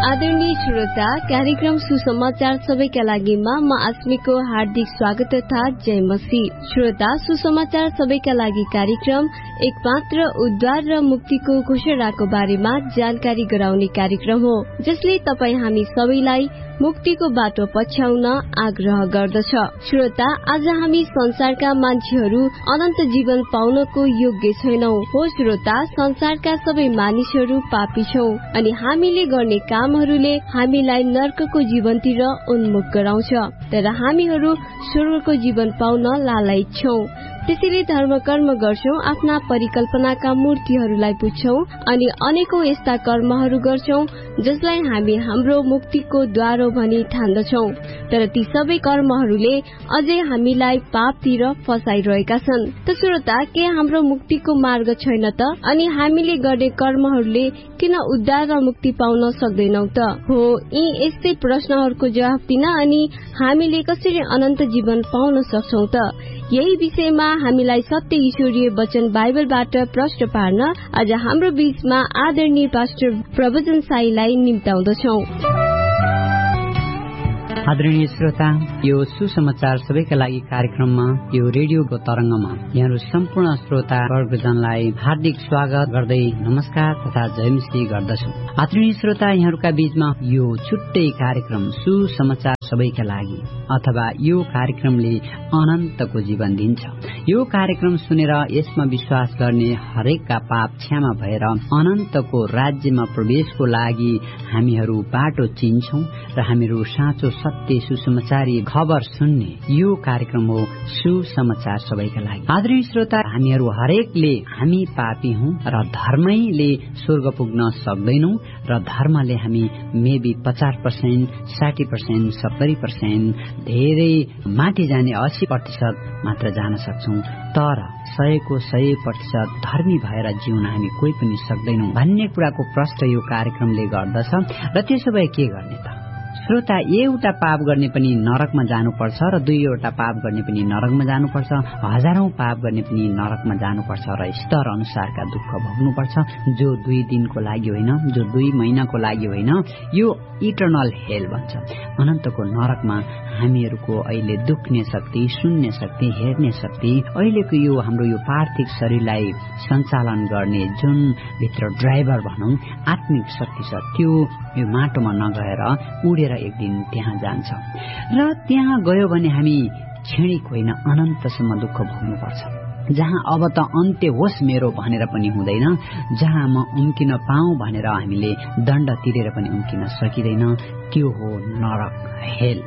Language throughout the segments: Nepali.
आदरणीय श्रोता, कार्यक्रम सुसमाचार सबैका लागिमा म आस्मीको हार्दिक स्वागत तथा जय मसीह। श्रोता, सुसमाचार सबैका लागि कार्यक्रम एकमात्र उद्धार र मुक्तिको घोषणाको बारेमा जानकारी गराउने कार्यक्रम हो, जसले तपाई हामी सबैलाई मुक्तिको बाटो पछ्याउन आग्रह गर्दछ। श्रोता, आज हामी संसारका मान्छेहरू अनन्त जीवन पाउनको योग्य छैनौं। हो श्रोता, संसारका सबै मानिसहरू पापी छौं अनि हामीले गर्ने कामहरूले हामीलाई नर्कको जीवनतिर उन्मुख गराउँछ, तर हामीहरू स्वर्गको जीवन पाउन लालायित छौं। त्यसैले धर्म कर्म गर्छौं, आफ्ना परिकल्पनाका मूर्तिहरूलाई पुज्छौं अनि अनेकौं यस्ता कर्महरू गर्छौं जसलाई हामी हाम्रो मुक्तिको द्वार हो भनी ठान्दछौं, तर ती सबै कर्महरूले अझै हामीलाई पापतिर फसाइरहेका छन्। त श्रोता, के हाम्रो मुक्तिको मार्ग छैन त? अनि हामीले गर्ने कर्महरूले किन उद्धार र मुक्ति पाउन सक्दैनौ त? हो, यी यस्तै प्रश्नहरूको जवाफ दिन अनि हामीले कसरी अनन्त जीवन पाउन सक्छौं त? यही विषयमा हामीलाई सत्य ईश्वरीय वचन बाइबलबाट प्रश्न पार्न आज हाम्रो बीचमा आदरणीय पास्टर प्रवचन साईलाई निम्ताउँदछौं। आदरणीय श्रोता, यो सुसमाचार सबैका लागि कार्यक्रममा, यो रेडियोको तरंगमा यहाँहरू सम्पूर्ण श्रोता वर्गजनलाई हार्दिक स्वागत गर्दै नमस्कार तथा जयमसी गर्दछु। आदरणीय श्रोता, यहाँहरूका बीचमा यो छुट्टै कार्यक्रम सुसमाचार सबैका लागि अथवा यो कार्यक्रमले अनन्तको जीवन दिन्छ। यो कार्यक्रम सुनेर यसमा विश्वास गर्ने हरेकका पाप क्षमा भएर अनन्तको राज्यमा प्रवेशको लागि हामीहरू बाटो चिन्छौं र हामीहरू साँचो सत्य सुसमाचारी खबर सुन्ने यो कार्यक्रम हो सुसमाचार सबैका लागि। आदरणीय श्रोता, हामीहरू हरेकले हामी पापी हौं र धर्मैले स्वर्ग पुग्न सक्दैनौं र धर्मले हामी मेबी 50%, 60%, 70%, धेरै माथि जाने 80% मात्र जान सक्छौं, तर 100% धर्मी भएर जिउन हामी कोही पनि सक्दैनौं भन्ने कुराको प्रश्न यो कार्यक्रमले गर्दछ। र त्यसो भए के गर्ने त? श्रोता, एउटा पाप गर्ने पनि नरकमा जानुपर्छ र दुईवटा पाप गर्ने पनि नरकमा जानुपर्छ, हजारौं पाप गर्ने पनि नरकमा जानुपर्छ र स्तर अनुसारका दुःख भोग्नुपर्छ, जो 2 दिनको लागि होइन, जो 2 महिनाको लागि होइन, यो इटर्नल हेल भन्छ। अनन्तको नरकमा हामीहरूको अहिले दुख्ने शक्ति, सुन्ने शक्ति, हेर्ने शक्ति, अहिलेको यो हाम्रो यो पार्थिव शरीरलाई सञ्चालन गर्ने जुन भित्र ड्राइभर भनौं आत्मिक शक्ति छ, त्यो यो माटोमा नगएर उडेर एक दिन त्यहाँ जान्छ र त्यहाँ गयो भने हामी क्षणिक होइन अनन्तसम्म दुःख भोग्नुपर्छ, जहाँ अब त अन्त्य होस् मेरो भनेर पनि हुँदैन, जहाँ म उम्किन पाऊँ भनेर हामीले दण्ड तिरेर पनि उम्किन सकिँदैन, त्यो हो नरक, हेल।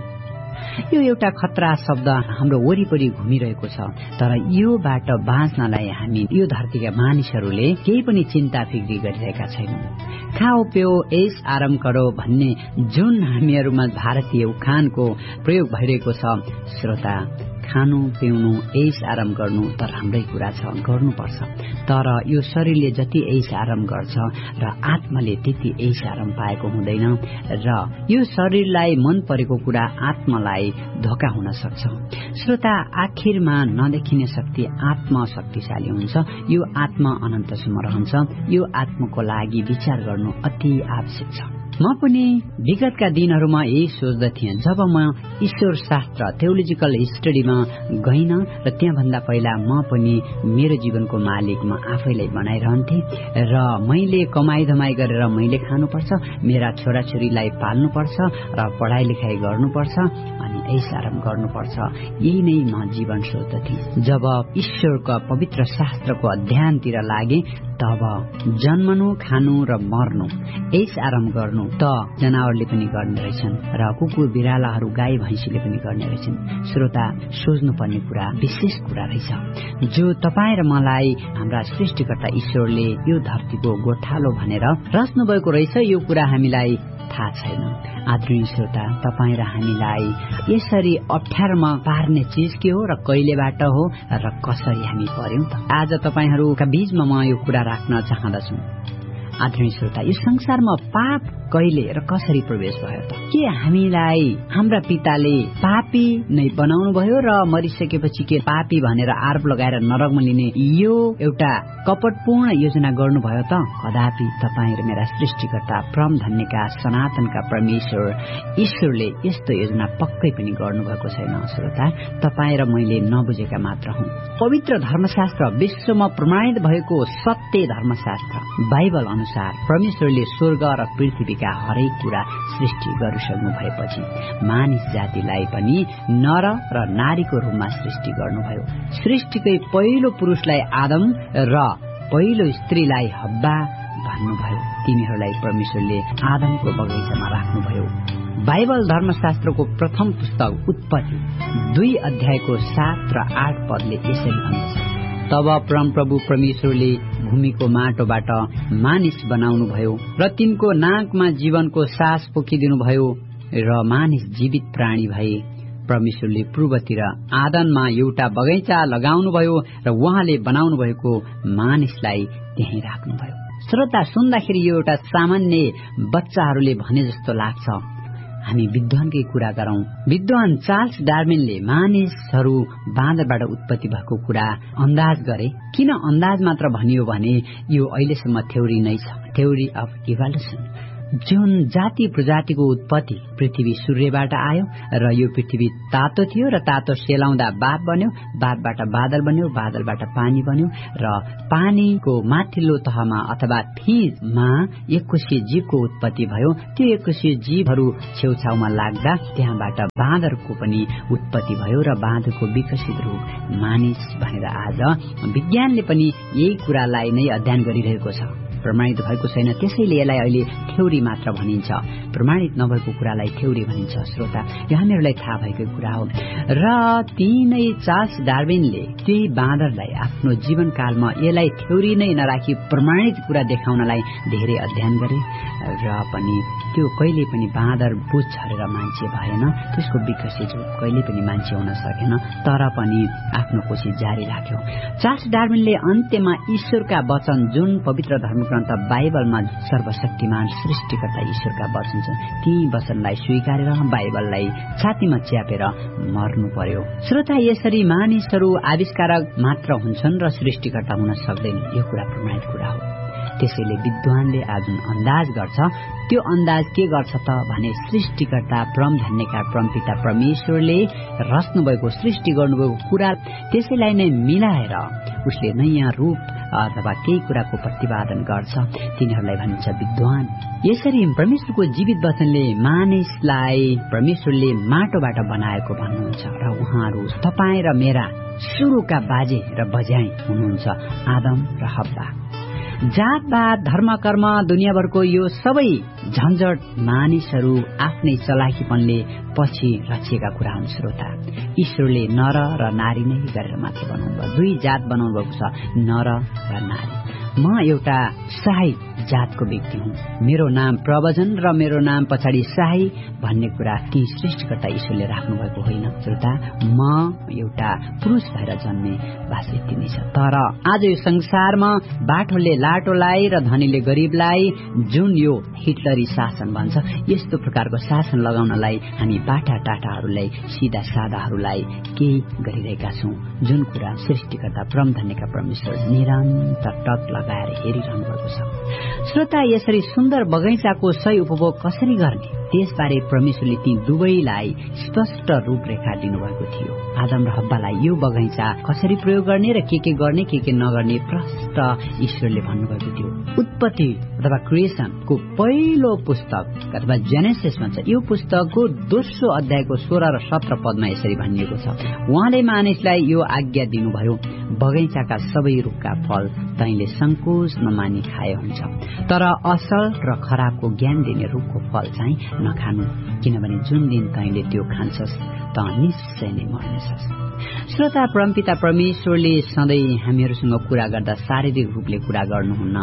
यो एउटा खतरा शब्द हाम्रो वरिपरि घुमिरहेको छ, तर योबाट बाँच्नलाई हामी यो धरतीका मानिसहरूले केही पनि चिन्ता फिक्री गरिरहेका छैनौं। खाओ पियो ऐश आराम गरो भन्ने जुन हामीहरूमा भारतीय उखानको प्रयोग भइरहेको छ, श्रोता, खानु पिउनु ऐश आराम गर्नु त राम्रै कुरा छ, गर्नुपर्छ, तर यो शरीरले जति ऐश आराम गर्छ र आत्माले त्यति ऐश आराम पाएको हुँदैन र यो शरीरलाई मन परेको कुरा आत्मालाई धोका हुन सक्छ। श्रोता, आखिरमा नदेखिने शक्ति आत्मा शक्तिशाली हुन्छ, यो आत्मा अनन्तसम्म रहन्छ, यो आत्माको लागि विचार गर्नु अति आवश्यक छ। म पनि विगतका दिनहरूमा यही सोच्दथे, जब म ईश्वर शास्त्र थियोलोजिकल स्टडीमा गइन र त्यहाँभन्दा पहिला म पनि मेरो जीवनको मालिक म आफैलाई बनाइरहन्थे र मैले कमाई धमाई गरेर मैले खानुपर्छ, मेरा छोराछोरीलाई पाल्नुपर्छ र पढाइ लेखाइ गर्नुपर्छ अनि ऐश आराम गर्नुपर्छ, यही नै म जीवन सोच्दथे। जब ईश्वरको पवित्र शास्त्रको अध्ययनतिर लागे, तब जन्मनु, खानु र मर्नु, ऐश आराम गर्नु त जनावरले पनि गर्ने रहेछन् र कुकुर बिरालाहरू गाई भैँसीले पनि गर्ने रहेछन्। श्रोता, सोच्नुपर्ने कुरा विशेष कुरा रहेछ, जो तपाईँ र मलाई हाम्रा सृष्टिकर्ता ईश्वरले यो धरतीको गोठालो भनेर रच्नु भएको रहेछ, यो कुरा हामीलाई थाहा छैन। आदरणीय श्रोता, तपाईँ र हामीलाई यसरी अप्ठ्यारोमा पार्ने चीज के हो र कहिलेबाट हो र कसरी हामी पर्यौं त? आज तपाईहरूका बीचमा म यो कुरा राख्न चाहदछु। आदरणीय श्रोता, यो संसारमा पाप कहिले र कसरी प्रवेश भयो त? के हामीलाई हाम्रा पिताले पापी नै बनाउनु भयो र मरिसकेपछि के पापी भनेर आरोप लगाएर नरकमा लिने यो एउटा कपटपूर्ण योजना गर्नुभयो त? कदापि तपाईँ र मेरा सृष्टिकर्ता परम धन्यका सनातनका परमेश्वर ईश्वरले यस्तो योजना पक्कै पनि गर्नुभएको छैन। श्रोता, तपाईँ र मैले नबुझेका मात्र हौं। पवित्र धर्मशास्त्र, विश्वमा प्रमाणित भएको सत्य धर्मशास्त्र बाइबल अनुसार परमेश्वरले स्वर्ग र पृथ्वीका हरेक कुरा सृष्टि गरिसक्नु भएपछि मानिस जातिलाई पनि नर र नारीको रूपमा सृष्टि गर्नुभयो। सृष्टिकै पहिलो पुरुषलाई आदम र पहिलो स्त्रीलाई हब्बा भन्नुभयो। तिनीहरूलाई परमेश्वरले आदमको बगैँचामा राख्नुभयो। बाइबल धर्मशास्त्रको प्रथम पुस्तक उत्पत्ति 2 अध्यायको 7 र 8 पदले यसरी भन्दछ, तब परमप्रभु परमेश्वरले भूमिको माटोबाट मानिस बनाउनुभयो र तिनको नाकमा जीवनको सास पोखिदिनुभयो र मानिस जीवित प्राणी भए। परमेश्वरले पूर्वतिर आदनमा एउटा बगैँचा लगाउनुभयो र उहाँले बनाउनु भएको मानिसलाई त्यही राख्नुभयो। श्रोता, सुन्दाखेरि यो एउटा सामान्य बच्चाहरूले भने जस्तो लाग्छ। हामी विद्वानकै कुरा गरौं। विद्वान चार्ल्स डार्विनले मानिसहरू बाँदरबाट उत्पत्ति भएको कुरा अन्दाज गरे। किन अन्दाज मात्र भनियो भने यो अहिलेसम्म थ्योरी नै छ, थ्योरी अफ इभोल्युसन। जुन जाति प्रजातिको उत्पत्ति पृथ्वी सूर्यबाट आयो र यो पृथ्वी तातो थियो र तातो सेलाउँदा बाफ बन्यो, बाफबाट बादल बन्यो, बादलबाट पानी बन्यो र पानीको माथिल्लो तहमा अथवा फिजमा एककोशीय जीवको उत्पत्ति भयो। त्यो एककोशीय जीवहरू छेउछाउमा लाग्दा त्यहाँबाट बाँदरको पनि उत्पत्ति भयो र बाँदरको विकसित रूप मानिस भनेर आज विज्ञानले पनि यही कुरालाई नै अध्ययन गरिरहेको छ। प्रमाणित भएको छैन, त्यसैले यसलाई अहिले थ्योरी मात्र भनिन्छ। प्रमाणित नभएको कुरालाई थ्योरी भनिन्छ। श्रोता, यो हामीहरूलाई थाहा भएको कुरा हो र तीनै चार्ल्स डार्विनले त्यही बाँदरलाई आफ्नो जीवनकालमा यसलाई थ्योरी नै नराखी प्रमाणित कुरा देखाउनलाई धेरै अध्ययन गरे र पनि त्यो कहिले पनि बाँदर बुझ छरेर मान्छे भएन, त्यसको विकसित रूप कहिले पनि मान्छे हुन सकेन, तर पनि आफ्नो कोसिस जारी राख्यो। चार्ल्स डार्विनले अन्त्यमा ईश्वरका वचन, जुन पवित्र धर्मग्रन्थ बाइबलमा सर्वशक्तिमान सृष्टिकर्ता ईश्वरका वचन छन्, ती वचनलाई स्वीकारेर बाइबललाई छातीमा च्यापेर मर्नु पर्यो। श्रोता, यसरी मानिसहरू आविष्कारक मात्र हुन्छन् र सृष्टिकर्ता हुन सक्दैन, यो कुरा प्रमाणित कुरा हो। त्यसैले विद्वानले आज अन्दाज गर्छ, त्यो अन्दाज के गर्छ त भने सृष्टिकर्ता परम धन्यका परमपिता परमेश्वरले रच्नु भएको, सृष्टि गर्नुभएको कुरा त्यसैलाई नै मिलाएर उसले नयाँ रूप अथवा केही कुराको प्रतिपादन गर्छ। तिनीहरूलाई भनिन्छ विद्वान। यसरी परमेश्वरको जीवित वचनले मानिसलाई परमेश्वरले माटोबाट बनाएको भन्नुहुन्छ र उहाँहरू तपाईँ र मेरा सुरुका बाजे र बजाइ हुनुहुन्छ आदम र हब्बा। जातवाद, धर्म, कर्म, दुनियाँभरको यो सबै झन्झट मानिसहरू आफ्नै चलाखीपनले पछि रचिएका कुरा हुन्। श्रोता, ईश्वरले नर र नारी नै गरेर मात्र बनाउनु भयो। 2 जात बनाउनु भएको छ, नर र नारी। म एउटा शाही जातको व्यक्ति हुँ। मेरो नाम प्रवचन र मेरो नाम पछाडि शाही भन्ने कुरा ती सृष्टिकर्ता ईश्वरले राख्नु भएको होइन। श्रोता, म एउटा पुरुष भएर जन्मे, बास यति नै छ। तर आज यो संसारमा बाठोले लाटोलाई र धनीले गरीबलाई, जुन यो हिटलरी शासन भन्छ, यस्तो प्रकारको शासन लगाउनलाई हामी बाटा टाटाहरूलाई, सिधा सादाहरूलाई केही गरिरहेका छौँ, जुन कुरा सृष्टिकर्ता परम धन्यका परमेश्वर निरन्तर टक लगाएर हेरिरहनु भएको छ। श्रोता, यसरी सुन्दर बगैँचाको सही उपभोग कसरी गर्ने, त्यसबारे परमेश्वरले ती दुवैलाई स्पष्ट रूपरेखा दिनुभएको थियो। आदम र हब्बालाई यो बगैँचा कसरी प्रयोग गर्ने र के गर्ने के नगर्ने प्रष्ट ईश्वरले भन्नुभएको थियो। उत्पत्ति अथवा क्रिएसनको पहिलो पुस्तक अथवा जेनेसिस भन्छ, यो पुस्तकको 2 अध्यायको 16 र 17 पदमा यसरी भनिएको छ, उहाँले मानिसलाई यो आज्ञा दिनुभयो, बगैँचाका सबै रुखका फल तैँले संकोच नमानी खाए हुन्छ, तर असल र खराबको ज्ञान दिने रुखको फल चाहिँ नखानु, किनभने जुन दिन तैँले त्यो खान्छस् त निश्चय नै मर्नेछस्। श्रोता, परमपिता परमेश्वरले सधैँ हामीहरूसँग कुरा गर्दा शारीरिक रूपले कुरा गर्नुहुन्न,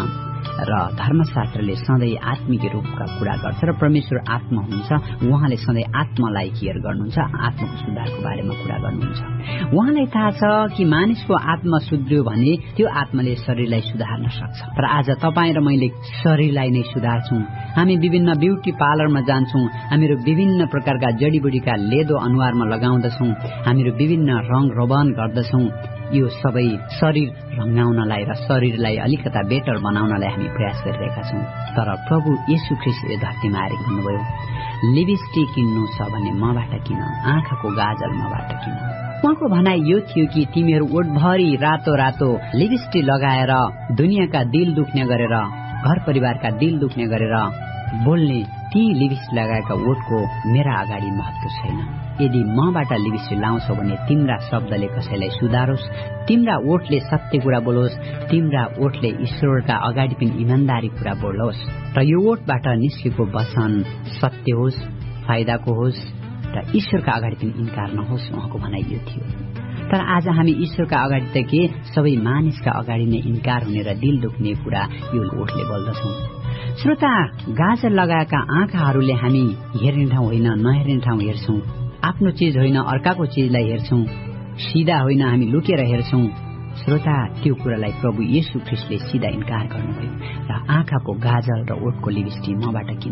र धर्मशास्त्रले सधैँ आत्मिक रूपका कुरा गर्छ र परमेश्वर आत्मा हुनुहुन्छ। उहाँले सधैँ आत्मालाई केयर गर्नुहुन्छ, आत्माको सुधारको बारेमा कुरा गर्नुहुन्छ। उहाँलाई थाहा छ कि मानिसको आत्मा सुध्रियो भने त्यो आत्माले शरीरलाई सुधार्न सक्छ। तर आज तपाईँ र मैले शरीरलाई नै सुधार्छौं। हामी विभिन्न ब्युटी पार्लरमा जान्छौं, हामीहरू विभिन्न प्रकारका जडीबुटीका लेदो अनुहारमा लगाउँदछौं, हामीहरू विभिन्न रङ रोगन गर्दछौं। यो सबै शरीर रंगाउनलाई र शरीरलाई अलिकता बेटर बनाउनलाई हामी प्रयास गरिरहेका छौं। तर प्रभु येशू ख्रीष्ट यो धरतीमा आएर भन्नुभयो, लिपस्टिक किन्नु छ भने मबाट किन, आँखाको गाजल मबाट किन। उहाँको भनाइ यो थियो कि तिमीहरू ओठभरि रातो रातो लिपस्टिक लगाएर दुनियाँका दिल दुख्ने गरेर, घर परिवारका दिल दुख्ने गरेर बोल्ने ती लिपस्टिक लगाएका ओठको मेरा अगाडि महत्व छैन। यदि मबाट लिपस्टिक लाउँछौ भने तिम्रा शब्दले कसैलाई सुधारोस्, तिम्रा ओठले सत्य कुरा बोलोस्, तिम्रा ओठले ईश्वरका अगाडि पनि इमानदारी कुरा बोलोस् र यो ओठबाट निस्केको वचन सत्य होस्, फाइदाको होस् र ईश्वरका अगाडि पनि इन्कार नहोस्। उहाँको भनाइ यो थियो। तर आज हामी ईश्वरका अगाडि त के सबै मानिसका अगाडि नै इन्कार हुने र दिल दुख्ने कुरा यो ओठले बोल्दछौं। श्रोता, गाजर लगाएका आँखाहरूले हामी हेर्ने ठाउँ होइन नहेर्ने ठाउँ हेर्छौं, आफ्नो चीज होइन अर्काको चीजलाई हेर्छौं, सिधा होइन हामी लुकेर हेर्छौं। श्रोता, त्यो कुरालाई प्रभु येशू ख्रीष्टले सिधा इन्कार गर्नुभयो र आँखाको गाजल र ओठको लिपस्टिक मबाट किन।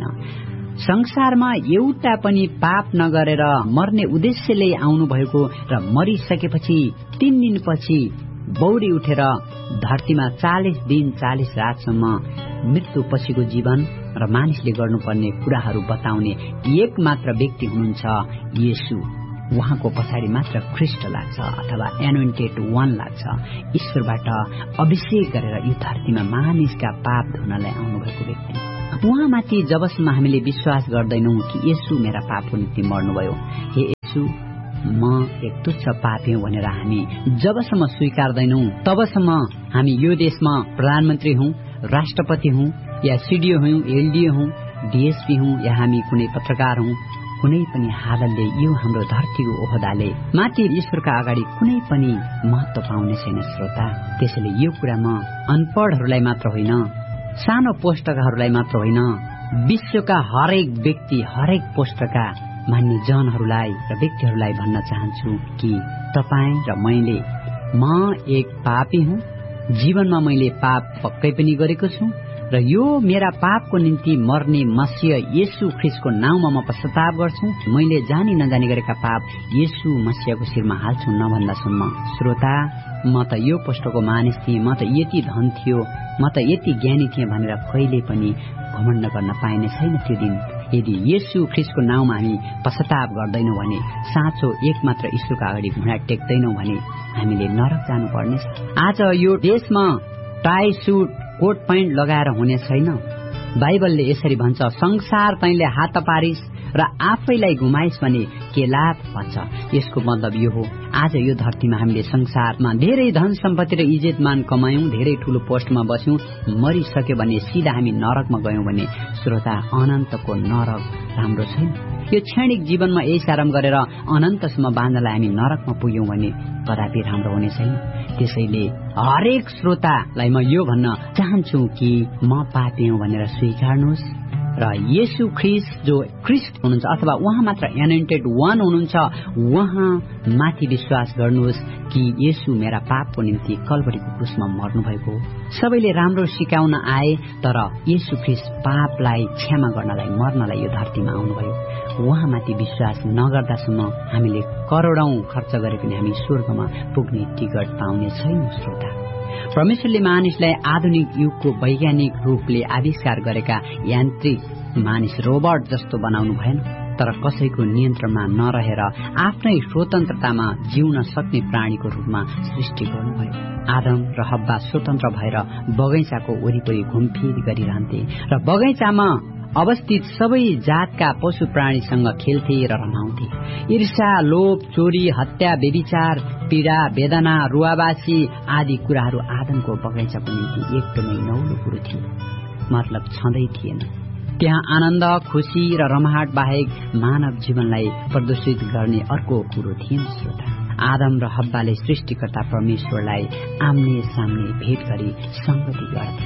संसारमा एउटा पनि पाप नगरेर मर्ने उद्देश्यले आउनु भएको र मरिसकेपछि 3 दिनपछि बौडी उठेर धरतीमा 40 दिन 40 रातसम्म मृत्यु पछिको जीवन र मानिसले गर्नुपर्ने कुराहरू बताउने एक मात्र व्यक्ति हुनुहुन्छ येशू। उहाँको पछाडि मात्र ख्रीष्ट लाग्छ अथवा एनोइन्टेड वान लाग्छ। ईश्वरबाट अभिषेक गरेर यो धरतीमा मानिसका पाप धुनलाई आउनुभएको व्यक्ति। उहाँमाथि जबसम्म हामीले विश्वास गर्दैनौं कि येशू मेरा पापको निम्ति मर्नुभयो, हे येशू म एक तुच्छ पापी हुँ भनेर हामी जबसम्म स्वीकार्दैनौं तबसम्म हामी यो देशमा प्रधानमन्त्री हौं, राष्ट्रपति हौं या सीडीओ हौं, एलडीओ हौं, डीएसपी हौं या हामी कुनै पत्रकार हौं, कुनै पनि हालतले यो हाम्रो धरतीको ओहदाले माथि ईश्वरका अगाडि कुनै पनि महत्व पाउने छैन। श्रोता, त्यसैले यो कुरामा अनपढहरूलाई मात्र होइन, सानो पोस्टकाहरूलाई मात्र होइन, विश्वका हरेक व्यक्ति हरेक पोस्टका मान्य जनहरूलाई र व्यक्तिहरूलाई भन्न चाहन्छु कि तपाईँ र मैले म एक पापी हुँ। जीवनमा मैले पाप पक्कै पनि गरेको छु र यो मेरा पापको निम्ति मर्ने मसीह येशू ख्रीष्टको नाउँमा म पश्चाताप गर्छु। मैले जानी नजानी गरेका पाप येशू मसीहको शिरमा हाल्छु नभन्दासम्म। श्रोता, म त यो पोस्टको मानिस थिएँ, म त यति धन थियो, म त यति ज्ञानी थिएँ भनेर कहिले पनि घमण्ड गर्न पाइने छैन त्यो दिन। यदि येशू ख्रीष्टको नाउँमा हामी पश्चाताप गर्दैनौं भने, साँचो एकमात्र ईश्वरको अगाडि घुँडा टेक्दैनौं भने हामीले नरक जानुपर्नेछ। आज यो देशमा टाई सुट कोट पैन्ट लगाएर हुने छैन। बाइबलले यसरी भन्छ, संसार तैँले हात पारिस र आफैलाई घुमाइस भने के लाभ भन्छ। यसको मतलब यो हो, आज यो धरतीमा हामीले संसारमा धेरै धन सम्पत्ति र इज्जतमान कमायौं, धेरै ठूलो पोस्टमा बस्यौं, मरिसक्यो भने सीधा हामी नरकमा गयौं भने श्रोता, अनन्तको नरक राम्रो छैन। यो क्षणिक जीवनमा यही आराम गरेर अनन्तसम्म बाँध्नलाई हामी नरकमा पुग्यौं भने कदापि राम्रो हुने छैन। त्यसैले हरेक श्रोतालाई म यो भन्न चाहन्छु कि म पापी हुँ भनेर स्वीकार्नुहोस् र येशू ख्रीष्ट जो ख्रीष्ट हुनुहुन्छ अथवा उहाँ मात्र एनोइन्टेड वान हुनुहुन्छ, उहाँ माथि विश्वास गर्नुहोस् कि येशू मेरा पापको निम्ति कल्भरीको क्रुसमा मर्नु भएको। सबैले राम्रो सिकाउन आए, तर येशू ख्रीष्ट पापलाई क्षमा गर्नलाई मर्नलाई यो धरतीमा आउनुभयो। उहाँमाथि विश्वास नगर्दासम्म हामीले करोडौं खर्च गरे पनि हामी स्वर्गमा पुग्ने टिकट पाउने छैनौं। श्रोता, परमेश्वरले मानिसलाई आधुनिक युगको वैज्ञानिक रूपले आविष्कार गरेका यान्त्रिक मानिस रोबोट जस्तो बनाउनु भएन, तर कसैको नियन्त्रणमा नरहेर आफ्नै स्वतन्त्रतामा जिउन सक्ने प्राणीको रूपमा सृष्टि गर्नुभयो। आदम र हव्वा स्वतन्त्र भएर बगैँचाको वरिपरि घुमफिर गरिरहन्थे र बगैँचामा अवस्थित सबै जातका पशु प्राणीसँग खेल्थे र रमाउँथे। ईर्ष्या, लोभ, चोरी, हत्या, व्यभिचार, पीडा, वेदना, रुवाबासी आदि कुराहरू आदमको बगैँचाको निम्ति एकदमै नौलो कुरो थिए, मतलब छँदै थिएन। त्यहाँ आनन्द, खुशी र रमाहट बाहेक मानव जीवनलाई प्रदूषित गर्ने अर्को कुरो थिएन। श्रोता, आदम र हव्वाले सृष्टिकर्ता परमेश्वरलाई आम्ने सामने भेट गरी संगति गर्थे।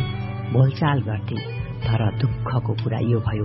बोलचाल गर्थे। तर दुःखको कुरा यो भयो,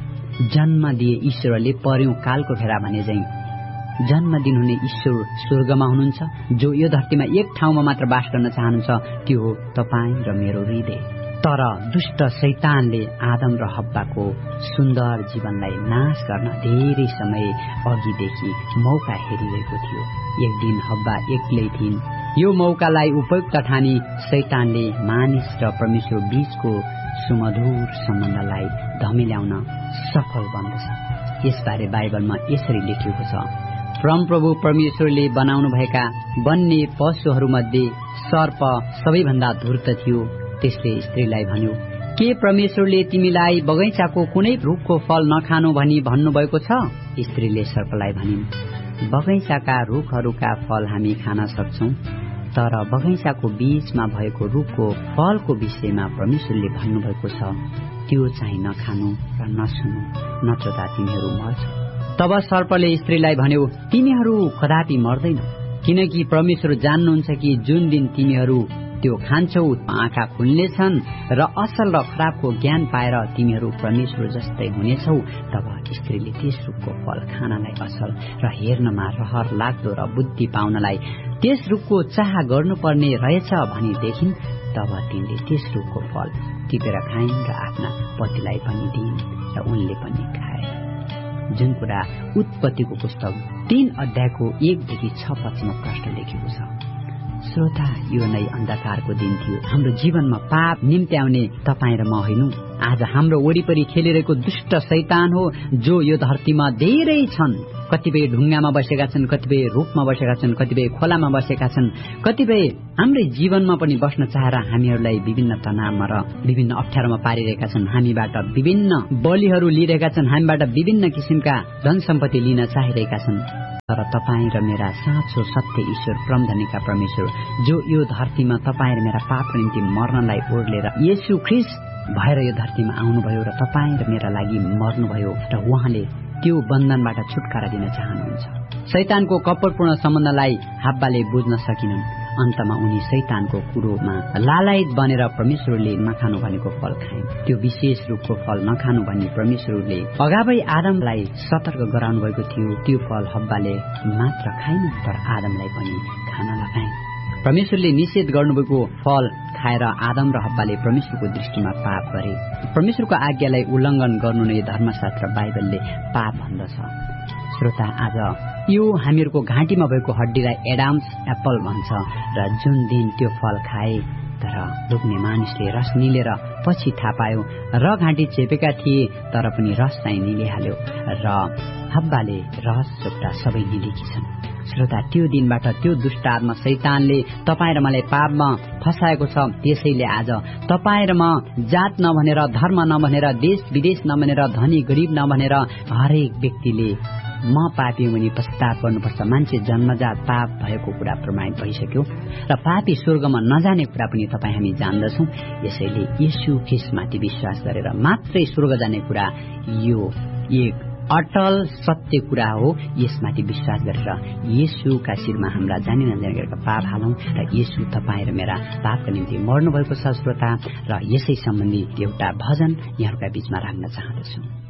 जन्म दिए ईश्वरले पर्यौं कालको फेरा भने झैं जन्म दिनुहुने ईश्वर स्वर्गमा हुनुहुन्छ, जो यो धरतीमा एक ठाउँमा मात्र बास गर्न चाहनुहुन्छ, त्यो हो तपाईँ र मेरो हृदय। तर दुष्ट शैतानले आदम र हव्वाको सुन्दर जीवनलाई नाश गर्न धेरै समय अघिदेखि मौका हेरिरहेको थियो। एक दिन हव्वा एक्लै थिइन्। यो मौकालाई उपयुक्त ठानी शैतानले मानिस र परमेश्वर बीचको सुमधुर सम्बन्धलाई धमिल्याउन सफल बन्दछ। यसबारे बाइबलमा यसरी लेखिएको छ, परमप्रभु परमेश्वरले बनाउनु भएका वन्य पशुहरूमध्ये सर्प सबैभन्दा धूर्त थियो। त्यसले स्त्रीलाई भन्यो, के परमेश्वरले तिमीलाई बगैँचाको कुनै रुखको फल नखानु भनी भन्नुभएको छ? स्त्रीले सर्पलाई भनिन्, बगैँचाका रुखहरूका फल हामी खान सक्छौं, तर बगैँचाको बीचमा भएको रुखको फलको विषयमा परमेश्वरले भन्नुभएको छ, त्यो चाहिँ नखानु र नछुनु, नत्र तिमीहरू मर्छौ। तब सर्पले स्त्रीलाई भन्यो, तिमीहरू कदापि मर्दैनौ, किनकि परमेश्वर जान्नुहुन्छ कि जुन दिन तिमीहरू त्यो खान्छौ आँखा खुल्नेछन् र असल र खराबको ज्ञान पाएर तिमीहरू परमेश्वर जस्तै हुनेछौ। तब स्त्रीले त्यस रुखको फल खानलाई असल र हेर्नमा रहर लाग्दो र बुद्धि पाउनलाई त्यस रुखको चाह गर्नुपर्ने रहेछ भनी देखिन्। तब तिनले त्यस रुखको फल टिपेर खाइन् र आफ्ना पतिलाई पनि दिइन् र उनले पनि खाए। जुन कुरा उत्पत्तिको पुस्तक 3 अध्यायको 1देखि 6 पदमा प्रश्न लेखेको छ। श्रोता, यो नै अन्धकारको दिन थियो। हाम्रो जीवनमा पाप निम्त्याउने तपाईँ र म होइनौ। आज हाम्रो वरिपरि खेलिरहेको दुष्ट शैतान हो, जो यो धरतीमा धेरै छन्। कतिपय ढुङ्गामा बसेका छन्, कतिपय रुखमा बसेका छन्, कतिपय खोलामा बसेका छन्, कतिपय हाम्रै जीवनमा पनि बस्न चाहेर हामीहरूलाई विभिन्न तनावमा र विभिन्न अप्ठ्यारोमा पारिरहेका छन्। हामीबाट विभिन्न बलिहरू लिइरहेका छन्, हामीबाट विभिन्न किसिमका धन सम्पत्ति लिन चाहिरहेका छन्। तर तपाईँ र मेरा साँचो सत्य ईश्वर परमधनीका परमेश्वर, जो यो धरतीमा तपाईँ र मेरा पापको निम्ति मर्नलाई ओर्लेर येशू ख्रीष्ट भएर यो धरतीमा आउनुभयो र तपाईँ र मेरा लागि मर्नुभयो र उहाँले त्यो बन्धनबाट छुटकारा दिन चाहनुहुन्छ। शैतानको कपटपूर्ण सम्बन्धलाई हव्वाले बुझ्न सकिनन्। अन्तमा उनी शैतानको कुरोमा लालायत बनेर परमेश्वरले नखानु भनेको फल खाइन्। त्यो विशेष रूपको फल नखानु भनी परमेश्वरले अगावै आदमलाई सतर्क गराउनु भएको थियो। त्यो फल हव्वाले मात्र खाइन्, तर आदमलाई पनि खान लगाइन्। परमेश्वरले निषेध गर्नुभएको फल खाएर आदम र हव्वाले परमेश्वरको दृष्टिमा पाप गरे। परमेश्वरको आज्ञालाई उल्लङ्घन गर्नु नै धर्मशास्त्र बाइबलले पाप भन्दछ। श्रोता, आज यो हामीहरूको घाँटीमा भएको हड्डीलाई एडाम्स एप्पल भन्छ र जुन दिन त्यो फल खाए तर लोग्ने मानिसले रस निलेर पछि थाहा पायो र घाँटी चेपेका थिए तर पनि रस चाहिँ निलिहाल्यो र हव्वाले रस चोप्टा सबै निलेकी छन्। श्रोता, त्यो दिनबाट त्यो दुष्ट आत्मा शैतानले तपाईँ र मलाई पापमा फसाएको छ। त्यसैले आज तपाईँ र म जात नभनेर, धर्म नभनेर, देश विदेश नभनेर, धनी गरिब नभनेर हरेक व्यक्तिले म पापी मुनि पश्चाताप गर्नुपर्छ। मान्छे जन्मजात पाप भएको कुरा प्रमाणित भइसक्यो र पापी स्वर्गमा नजाने कुरा पनि तपाईँ हामी जान्दछौँ। यसैले येशू ख्रीष्टमाथि विश्वास गरेर मात्रै स्वर्ग जाने कुरा यो एक अटल सत्य कुरा हो। यसमाथि विश्वास गरेर येशूका शिरमा हाम्रा जानी नजानेका पाप हालौं र येशू तपाईँ र मेरा पापका निम्ति मर्नु भएको छ। श्रोता, र यसै सम्बन्धी एउटा भजन यहाँहरूका बीचमा राख्न चाहन्छु।